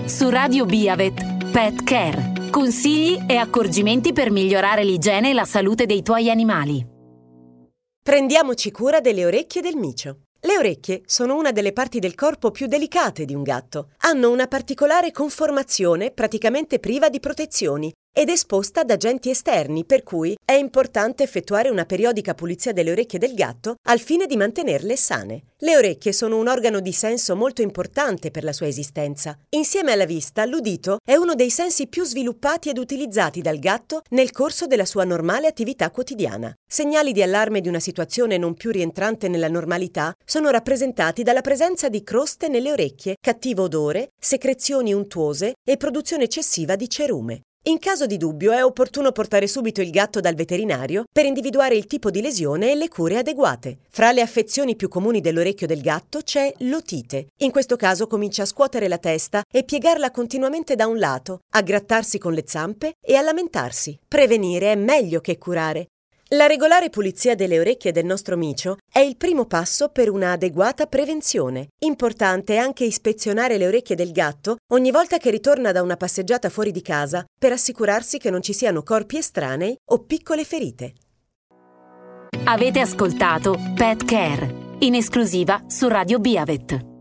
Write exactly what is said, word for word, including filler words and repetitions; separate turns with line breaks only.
Su Radio Biavet, Pet Care. Consigli e accorgimenti per migliorare l'igiene e la salute dei tuoi animali.
Prendiamoci cura delle orecchie del micio. Le orecchie sono una delle parti del corpo più delicate di un gatto. Hanno una particolare conformazione praticamente priva di protezioni ed esposta ad agenti esterni, per cui è importante effettuare una periodica pulizia delle orecchie del gatto al fine di mantenerle sane. Le orecchie sono un organo di senso molto importante per la sua esistenza. Insieme alla vista, l'udito è uno dei sensi più sviluppati ed utilizzati dal gatto nel corso della sua normale attività quotidiana. Segnali di allarme di una situazione non più rientrante nella normalità sono rappresentati dalla presenza di croste nelle orecchie, cattivo odore, secrezioni untuose e produzione eccessiva di cerume. In caso di dubbio è opportuno portare subito il gatto dal veterinario per individuare il tipo di lesione e le cure adeguate. Fra le affezioni più comuni dell'orecchio del gatto c'è l'otite. In questo caso comincia a scuotere la testa e piegarla continuamente da un lato, a grattarsi con le zampe e a lamentarsi. Prevenire è meglio che curare. La regolare pulizia delle orecchie del nostro micio è il primo passo per una adeguata prevenzione. Importante è anche ispezionare le orecchie del gatto ogni volta che ritorna da una passeggiata fuori di casa per assicurarsi che non ci siano corpi estranei o piccole ferite.
Avete ascoltato Pet Care, in esclusiva su Radio Biavet.